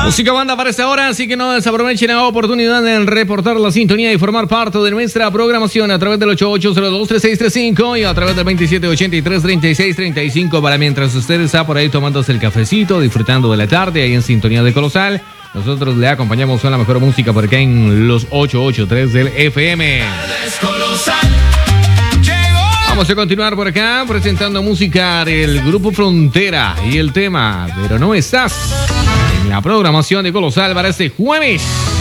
Música banda para esta hora, así que no desaprovechen la oportunidad de reportar la sintonía y formar parte de nuestra programación a través del 88023635 y a través del 27833635 para mientras usted está por ahí tomándose el cafecito, disfrutando de la tarde ahí en sintonía de Colosal. Nosotros le acompañamos con la mejor música por acá en los 883 del FM. Vamos a continuar por acá presentando música del Grupo Frontera y el tema Pero no estás en la programación de Colosal para este jueves.